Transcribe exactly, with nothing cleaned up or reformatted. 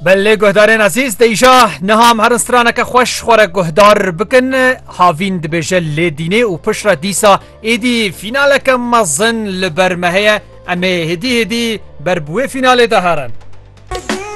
بله گهدارین عزیز دیجا نهام هر استرانک خوش خوره گهدار بکن هاوین دبیجه لیدینه و پشت دیسا ایدی فینالک مزن لبرمهه اما هدی هدی بربوه فینال ده هرن